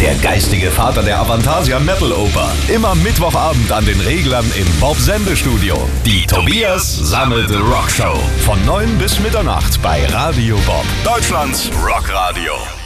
Der geistige Vater der Avantasia Metal Oper. Immer Mittwochabend an den Reglern im Bob Sendestudio. Die Tobias Sammelte Rockshow. Von 9 bis Mitternacht bei Radio Bob. Deutschlands Rockradio.